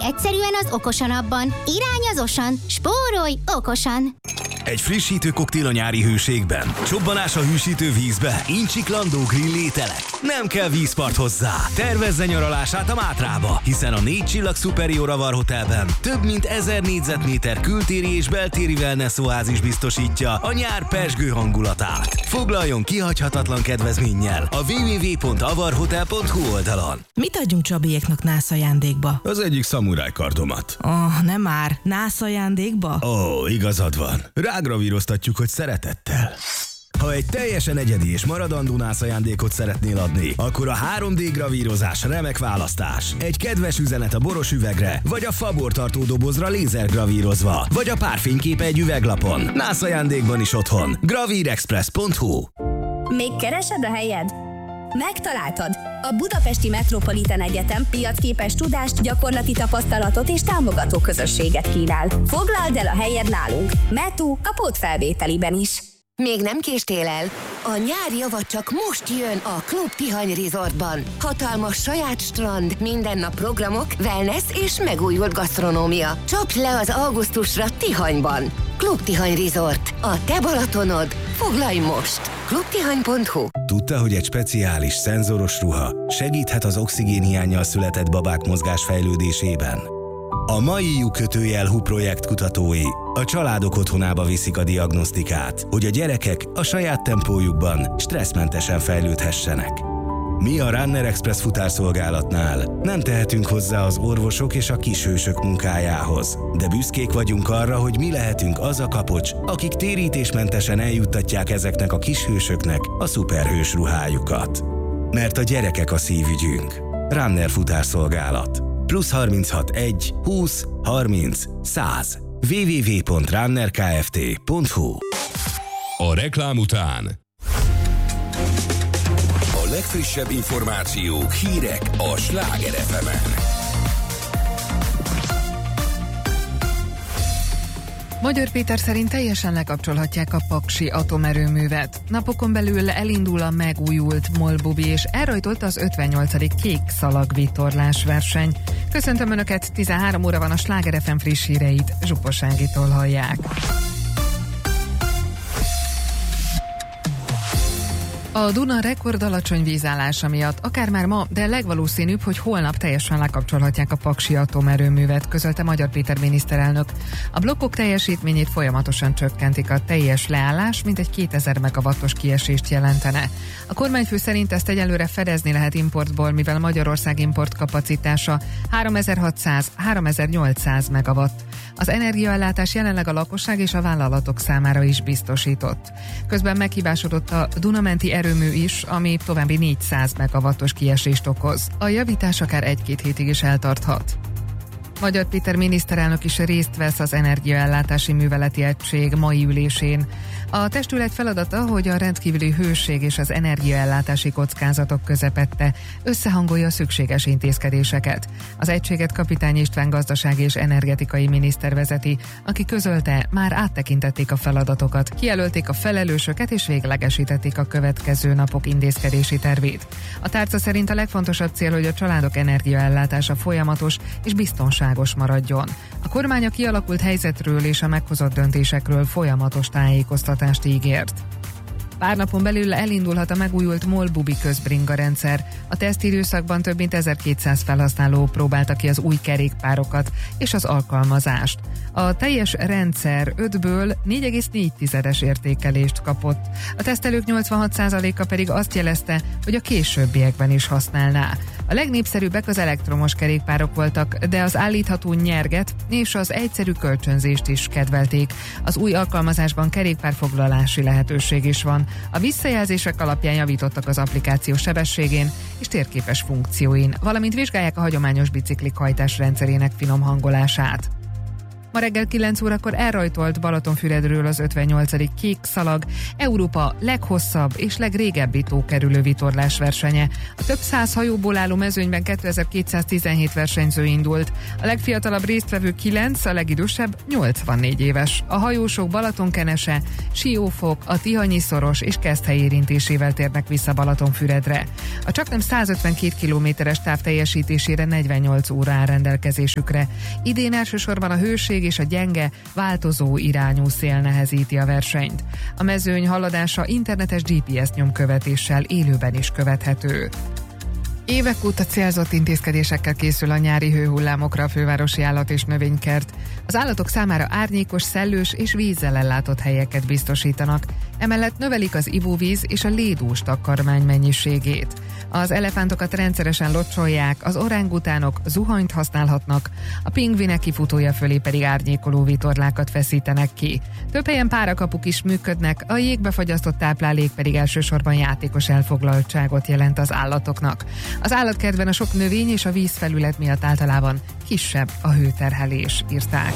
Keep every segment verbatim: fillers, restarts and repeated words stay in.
egyszerűen az Okosan appban. Irány az Osan. Spórolj okosan! Egy frissítő koktél a nyári hőségben, csobbanás a hűsítő vízbe, incsiklandó grill ételek. Nem kell vízpart hozzá. Tervezze nyaralását a Mátrába, hiszen a négy csillag Superior Avar Hotelben több mint ezer négyzetméter kültéri és beltéri wellness-oázis biztosítja a nyár pezsgő hangulatát. Foglaljon kihagyhatatlan kedvezménnyel a double-u double-u double-u pont avarhotel pont hu oldalon. Mit adjunk Csabiéknak nász ajándékba? Az egyik szamuráj kardomat. Oh, nem már. Nász ajándékba? Ó, oh, igazad van. Rágravíroztatjuk, hogy szeretettel. Ha egy teljesen egyedi és maradandó nász ajándékot szeretnél adni, akkor a három dé gravírozás remek választás. Egy kedves üzenet a boros üvegre, vagy a fabortartó dobozra lézergravírozva, vagy a párfényképe egy üveglapon. Nász ajándékban is otthon. gravírexpress pont hu. Még keresed a helyed? Megtaláltad! A Budapesti Metropolitan Egyetem piacképes tudást, gyakorlati tapasztalatot és támogató közösséget kínál. Foglald el a helyed nálunk. Metu a pótfelvételiben is. Még nem késtél el? A nyár java csak most jön a Klub Tihany Resortban. Hatalmas saját strand, minden nap programok, wellness és megújult gasztronómia. Csapd le az augusztusra Tihanyban. Klub Tihany Resort. A te Balatonod. Foglalj most! klubtihany pont hu. Tudta, hogy egy speciális, szenzoros ruha segíthet az oxigénhiánnyal született babák mozgásfejlődésében? A mai lyukkötőjel hú projekt kutatói a családok otthonába viszik a diagnosztikát, hogy a gyerekek a saját tempójukban stresszmentesen fejlődhessenek. Mi a Runner Express futárszolgálatnál nem tehetünk hozzá az orvosok és a kishősök munkájához, de büszkék vagyunk arra, hogy mi lehetünk az a kapocs, akik térítésmentesen eljuttatják ezeknek a kishősöknek a szuperhős ruhájukat. Mert a gyerekek a szívügyünk. Runner futárszolgálat. Plusz harminchat egy húsz harminc száz. double-u double-u double-u pont runner kft pont hu. A reklám után a legfrissebb információk, hírek a Sláger ef emen. Magyar Péter szerint teljesen lekapcsolhatják a paksi atomerőművet. Napokon belül elindul a megújult Molbubi, és elrajtolt az ötvennyolcadik kék szalagvitorlás verseny. Köszöntöm Önöket, tizenhárom óra van, a Sláger ef em friss híreit Zsupos Ágitól hallják. A Duna rekord alacsony vízállása miatt akár már ma, de legvalószínűbb, hogy holnap teljesen lekapcsolhatják a paksi atomerőművet, közölte Magyar Péter miniszterelnök. A blokkok teljesítményét folyamatosan csökkentik, a teljes leállás mintegy kétezer megawattos kiesést jelentene. A kormányfő szerint ezt egyelőre fedezni lehet importból, mivel Magyarország importkapacitása háromezer-hatszáz-háromezer-nyolcszáz megawatt. Az energiaellátás jelenleg a lakosság és a vállalatok számára is biztosított. Közben meghibásodott a Dunamenti erőmű is, ami további négyszáz megawattos kiesést okoz. A javítás akár egy-két hétig is eltarthat. Magyar Péter miniszterelnök is részt vesz az Energiaellátási Műveleti Egység mai ülésén. A testület feladata, hogy a rendkívüli hőség és az energiaellátási kockázatok közepette összehangolja a szükséges intézkedéseket. Az egységet Kapitány István gazdasági és energetikai miniszter vezeti, aki közölte, már áttekintették a feladatokat, kijelölték a felelősöket és véglegesítették a következő napok intézkedési tervét. A tárca szerint a legfontosabb cél, hogy a családok energiaellátása folyamatos és biztonságos maradjon. A kormány a kialakult helyzetről és a meghozott döntésekről folyamatos tájékoztatást ígért. Pár napon belül elindulhat a megújult Molbubi közbringa rendszer. A tesztidőszakban több mint ezerkétszáz felhasználó próbálta ki az új kerékpárokat és az alkalmazást. A teljes rendszer ötből négy egész négy tizedes értékelést kapott. A tesztelők nyolcvanhat százaléka pedig azt jelezte, hogy a későbbiekben is használná. A legnépszerűbbek az elektromos kerékpárok voltak, de az állítható nyerget és az egyszerű kölcsönzést is kedvelték. Az új alkalmazásban kerékpárfoglalási lehetőség is van. A visszajelzések alapján javítottak az applikáció sebességén és térképes funkcióin, valamint vizsgálják a hagyományos biciklik hajtás rendszerének finom hangolását. Ma reggel kilenc órakor elrajtolt Balatonfüredről az ötvennyolcadik kék szalag, Európa leghosszabb és legrégebbi tókerülő vitorlás versenye. A több száz hajóból álló mezőnyben kétezer-kétszáztizenhét versenyző indult. A legfiatalabb résztvevő kilenc, a legidősebb nyolcvannégy éves. A hajósok Balatonkenese, Siófok, a Tihanyi-szoros és Keszthely érintésével térnek vissza Balatonfüredre. A csaknem százötvenkét kilométeres táv teljesítésére negyvennyolc óra áll rendelkezésükre. Idén elsősorban a hőség és a gyenge, változó irányú szél nehezíti a versenyt. A mezőny haladása internetes gé pé es nyomkövetéssel élőben is követhető. Évek óta célzott intézkedésekkel készül a nyári hőhullámokra a fővárosi állat- és növénykert. Az állatok számára árnyékos, szellős és vízzel ellátott helyeket biztosítanak. Emellett növelik az ivóvíz és a lédús takarmány mennyiségét. Az elefántokat rendszeresen locsolják, az orangutánok zuhanyt használhatnak, a pingvinek kifutója fölé pedig árnyékoló vitorlákat feszítenek ki. Több helyen párakapuk is működnek, a jégbe fagyasztott táplálék pedig elsősorban játékos elfoglaltságot jelent az állatoknak. Az állatkertben a sok növény és a vízfelület miatt általában kisebb a hőterhelés, írták.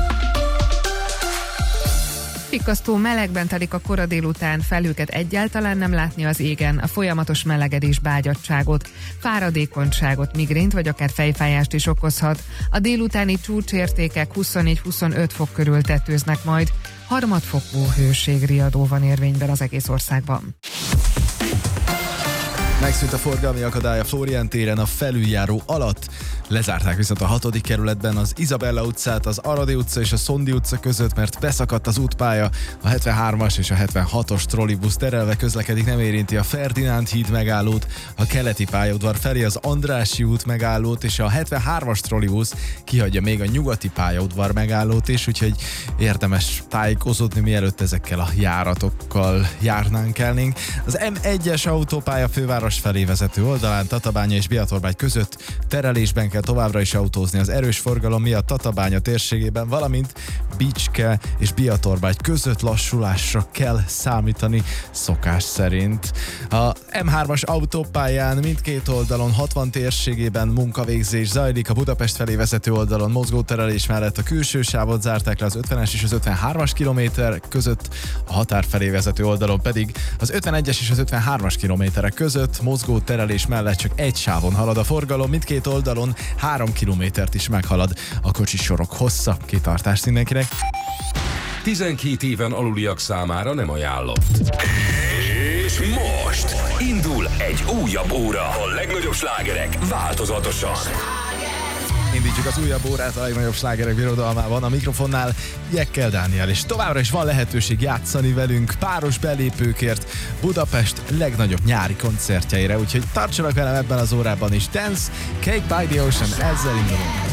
Rikkasztó melegben telik a kora délután, felhőket egyáltalán nem látni az égen, a folyamatos melegedés bágyadtságot, fáradékonyságot, migrént vagy akár fejfájást is okozhat. A délutáni csúcsértékek huszonnégy-huszonöt fok körül tetőznek majd, harmadfokú hőségriadó van érvényben az egész országban. Megszűnt a forgalmi akadály a Flórián téren a felüljáró alatt. Lezárták viszont a hatodik kerületben az Izabella utcát, az Aradi utca és a Szondi utca között, mert beszakadt az útpálya. A hetvenhármas és a hetvenhatos trollibusz terelve közlekedik, nem érinti a Ferdinánd híd megállót, a keleti pályaudvar felé az Andrássy út megállót, és a hetvenhármas trollibusz kihagyja még a nyugati pályaudvar megállót is, úgyhogy érdemes tájékozódni, mielőtt ezekkel a járatokkal járnánk elnénk. Az em egyes autópálya főváros felé vezető oldalán Tatabánya és Biatorbágy között terelésben kell továbbra is autózni az erős forgalom miatt Tatabánya térségében, valamint Bicske és Biatorbágy között lassulásra kell számítani szokás szerint. A em hármas autópályán mindkét oldalon hatvan térségében munkavégzés zajlik, a Budapest felé vezető oldalon mozgóterelés mellett a külső sávot zárták le az ötvenes és az ötvenhármas kilométer között, a határ felé vezető oldalon pedig az ötvenegyes és az ötvenhármas kilométerek között mozgóterelés mellett csak egy sávon halad a forgalom, mindkét oldalon három kilométert is meghalad a kocsisorok hossza. Kitartást mindenkinek! tizenkét éven aluliak számára nem ajánlott. És most indul egy újabb óra. A legnagyobb slágerek változatosan. Indítjuk az újabb órát a legnagyobb slágerek birodalmában. A mikrofonnál Jekkel Dániel, és továbbra is van lehetőség játszani velünk páros belépőkért Budapest legnagyobb nyári koncertjeire, úgyhogy tartsanak velem ebben az órában is. Dance, Cake by the Ocean, ezzel indulunk.